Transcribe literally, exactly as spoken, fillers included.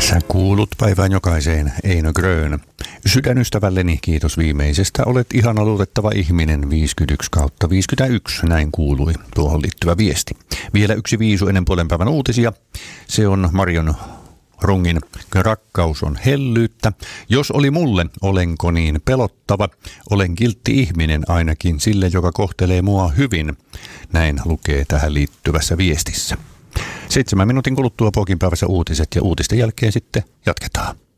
Sä kuulut päivään jokaiseen, Eino Grön. Sydänystävälleni, kiitos viimeisestä. Olet ihana luotettava ihminen, viisikymmentäyksi kautta viisikymmentäyksi. Näin kuului tuohon liittyvä viesti. Vielä yksi viisu ennen puolen päivän uutisia. Se on Marion Rungin Rakkaus on hellyyttä. Jos oli mulle, olenko niin pelottava? Olen kiltti ihminen ainakin sille, joka kohtelee mua hyvin. Näin lukee tähän liittyvässä viestissä. Seitsemän minuutin kuluttua Pokin päivässä uutiset ja uutisten jälkeen sitten jatketaan.